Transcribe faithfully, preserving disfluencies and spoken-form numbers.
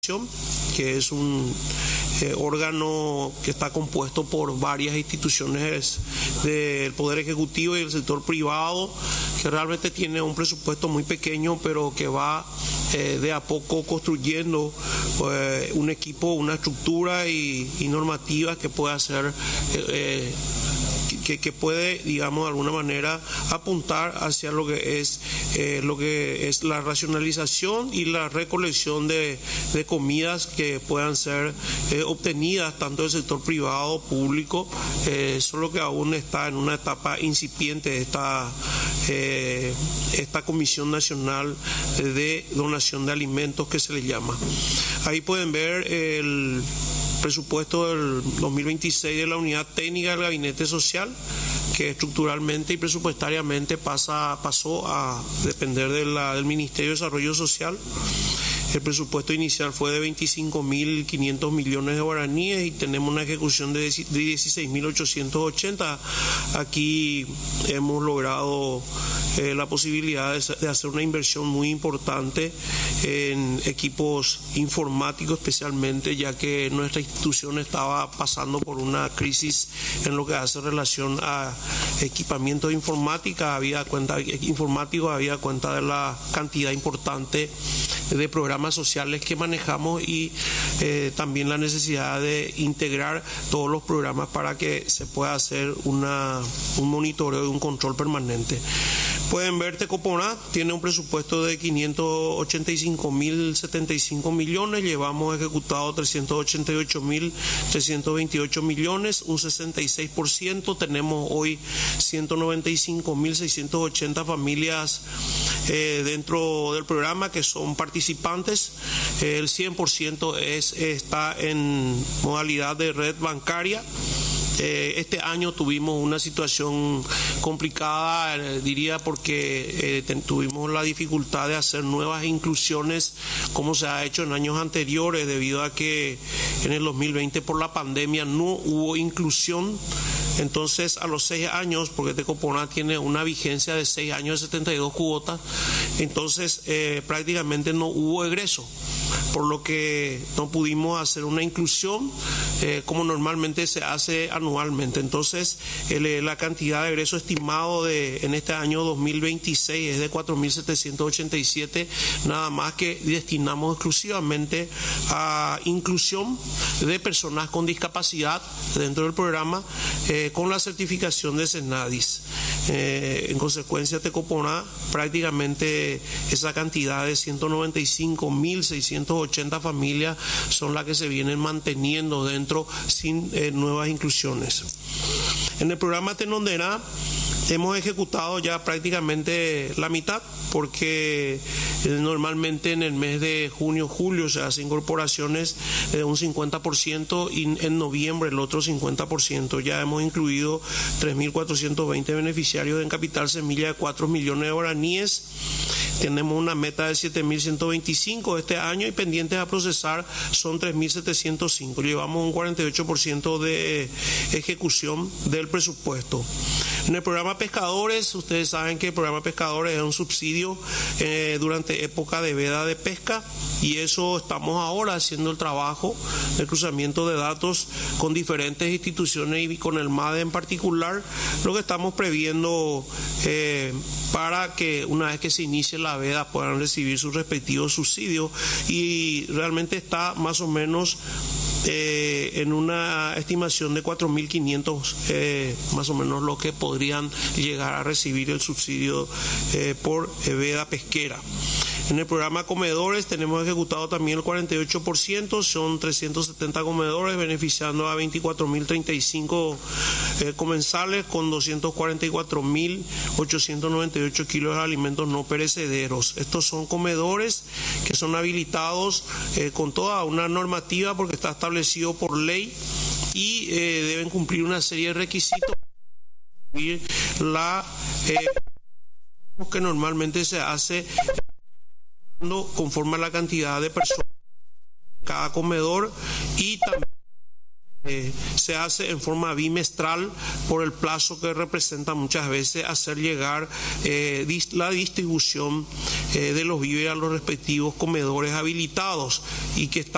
que es un eh, órgano que está compuesto por varias instituciones del Poder Ejecutivo y del sector privado, que realmente tiene un presupuesto muy pequeño, pero que va eh, de a poco construyendo eh, un equipo, una estructura y, y normativas que pueda hacer eh, eh, Que, que puede, digamos, de alguna manera apuntar hacia lo que es eh, lo que es la racionalización y la recolección de, de comidas que puedan ser eh, obtenidas tanto del sector privado, público, eh, solo que aún está en una etapa incipiente esta, eh, esta Comisión Nacional de Donación de Alimentos, que se le llama. Ahí pueden ver el presupuesto del dos mil veintiséis de la Unidad Técnica del Gabinete Social, que estructuralmente y presupuestariamente pasa, pasó a depender de la, del Ministerio de Desarrollo Social. El presupuesto inicial fue de veinticinco mil quinientos millones de guaraníes y tenemos una ejecución de dieciséis mil ochocientos ochenta. Aquí hemos logrado eh, la posibilidad de, de hacer una inversión muy importante en equipos informáticos, especialmente ya que nuestra institución estaba pasando por una crisis en lo que hace relación a equipamiento de informática. Había cuenta informático, había cuenta de la cantidad importante de programas sociales que manejamos y eh, también la necesidad de integrar todos los programas para que se pueda hacer una, un monitoreo y un control permanente. Pueden ver, Tecopona tiene un presupuesto de quinientos ochenta y cinco mil setenta y cinco millones, llevamos ejecutado trescientos ochenta y ocho mil trescientos veintiocho millones, un sesenta y seis por ciento. Tenemos hoy ciento noventa y cinco mil seiscientos ochenta familias eh, dentro del programa que son participantes. Eh, el cien por ciento es, está en modalidad de red bancaria. Este año tuvimos una situación complicada, eh, diría, porque eh, ten, tuvimos la dificultad de hacer nuevas inclusiones como se ha hecho en años anteriores, debido a que en el dos mil veinte por la pandemia no hubo inclusión. Entonces, a los seis años, porque Tecopona tiene una vigencia de seis años de setenta y dos cuotas, entonces eh, prácticamente no hubo egreso, por lo que no pudimos hacer una inclusión eh, como normalmente se hace anualmente. Entonces, el, la cantidad de egreso estimado de, en este año dos mil veintiséis es de cuatro mil setecientos ochenta y siete, nada más que destinamos exclusivamente a inclusión de personas con discapacidad dentro del programa, eh, con la certificación de SENADIS. Eh, en consecuencia, Tecopona prácticamente esa cantidad de ciento noventa y cinco mil seiscientos ochenta familias son las que se vienen manteniendo dentro sin eh, nuevas inclusiones. En el programa Tenondena hemos ejecutado ya prácticamente la mitad, porque eh, normalmente en el mes de junio, julio se hacen incorporaciones de un cincuenta por ciento y en noviembre el otro cincuenta por ciento. Ya hemos incluido tres mil cuatrocientos veinte beneficiarios en capital semilla de cuatro millones de guaraníes. Tenemos una meta de siete mil ciento veinticinco este año y pendientes a procesar son tres mil setecientos cinco. Llevamos un cuarenta y ocho por ciento de ejecución del presupuesto. En el programa Pescadores, ustedes saben que el programa Pescadores es un subsidio eh, durante época de veda de pesca, y eso estamos ahora haciendo el trabajo de cruzamiento de datos con diferentes instituciones y con el MADE en particular, lo que estamos previendo eh, para que una vez que se inicie la veda puedan recibir sus respectivos subsidios, y realmente está más o menos Eh, en una estimación de cuatro mil quinientos, eh, más o menos lo que podrían llegar a recibir el subsidio eh, por eh, veda pesquera. En el programa Comedores tenemos ejecutado también el cuarenta y ocho por ciento, son trescientos setenta comedores beneficiando a veinticuatro mil treinta y cinco eh, comensales con doscientos cuarenta y cuatro mil ochocientos noventa y ocho kilos de alimentos no perecederos. Estos son comedores que son habilitados eh, con toda una normativa, porque está establecido por ley y eh, deben cumplir una serie de requisitos la eh, que normalmente se hace conforme a la cantidad de personas en cada comedor, y también eh, se hace en forma bimestral por el plazo que representa muchas veces hacer llegar eh, dis la distribución eh, de los víveres a los respectivos comedores habilitados, y que está